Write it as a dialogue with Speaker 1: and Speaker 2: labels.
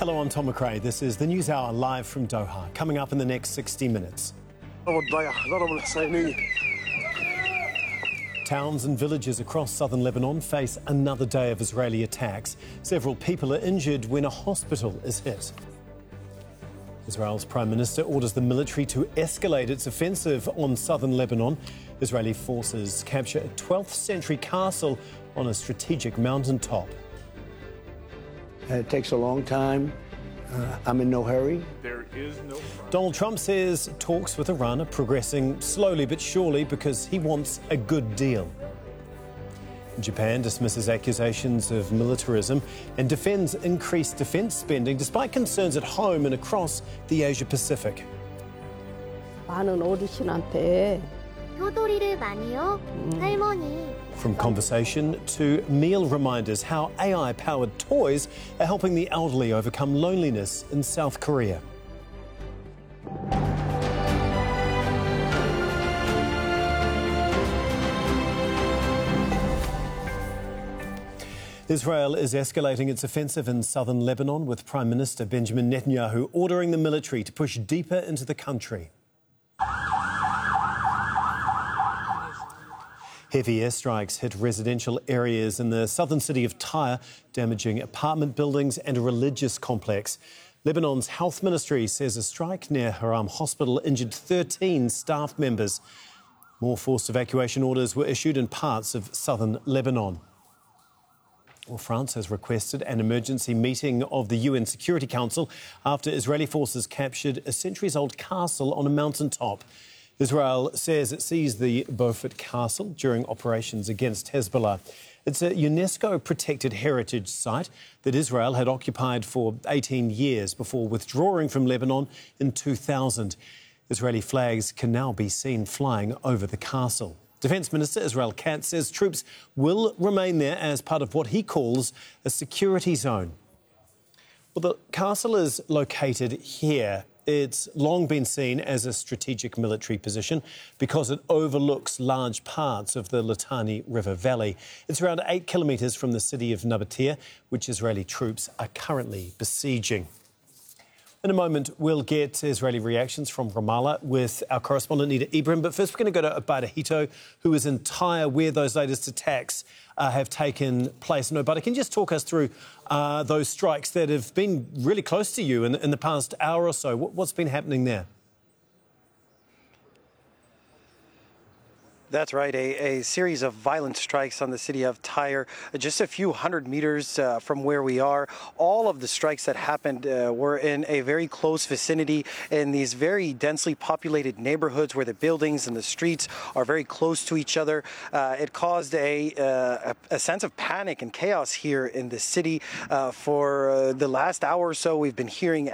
Speaker 1: Hello, I'm Tom McRae. This is the News Hour live from Doha. Coming up in the next 60 minutes. Towns and villages across southern Lebanon face another day of Israeli attacks. Several people are injured when a hospital is hit. Israel's Prime Minister orders the military to escalate its offensive on southern Lebanon. Israeli forces capture a 12th century castle on a strategic mountaintop.
Speaker 2: It takes a long time. I'm in no hurry.
Speaker 3: There is no problem.
Speaker 1: Donald Trump says talks with Iran are progressing slowly but surely because he wants a good deal. Japan dismisses accusations of militarism and defends increased defence spending despite concerns at home and across the Asia Pacific.
Speaker 4: 많은 어르신한테
Speaker 5: 효도리를 많이요, 할머니.
Speaker 1: From conversation to meal reminders, how AI-powered toys are helping the elderly overcome loneliness in South Korea. Israel is escalating its offensive in southern Lebanon, with Prime Minister Benjamin Netanyahu ordering the military to push deeper into the country. Heavy airstrikes hit residential areas in the southern city of Tyre, damaging apartment buildings and a religious complex. Lebanon's health ministry says a strike near Haram Hospital injured 13 staff members. More forced evacuation orders were issued in parts of southern Lebanon. Well, France has requested an emergency meeting of the UN Security Council after Israeli forces captured a centuries-old castle on a mountaintop. Israel says it seized the Beaufort Castle during operations against Hezbollah. It's a UNESCO-protected heritage site that Israel had occupied for 18 years before withdrawing from Lebanon in 2000. Israeli flags can now be seen flying over the castle. Defence Minister Israel Katz says troops will remain there as part of what he calls a security zone. Well, the castle is located here. It's long been seen as a strategic military position because it overlooks large parts of the Litani River Valley. It's around 8 kilometres from the city of Nabatea, which Israeli troops are currently besieging. In a moment, we'll get Israeli reactions from Ramallah with our correspondent Nida Ibrahim. But first, we're going to go to Obada Hito, who is in Tyre, where those latest attacks have taken place. And Obada, can you just talk us through those strikes that have been really close to you in the past hour or so? What's been happening there?
Speaker 6: That's right, a series of violent strikes on the city of Tyre, just a few hundred meters from where we are. All of the strikes that happened were in a very close vicinity in these very densely populated neighborhoods where the buildings and the streets are very close to each other. It caused a sense of panic and chaos here in the city. For the last hour or so, we've been hearing